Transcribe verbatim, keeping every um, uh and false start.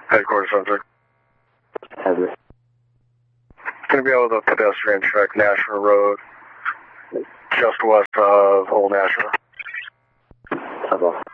Headquarters subject. Hazard. Going to be able to pedestrian check Nashua Road, just west of Old Nashua. Top off.